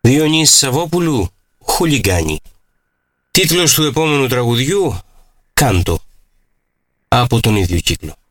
Διονύση Σαββόπουλου, Χουλιγκάνι. Τίτλος του επόμενου τραγουδιού, Κάντο, από τον ίδιο κύκλο.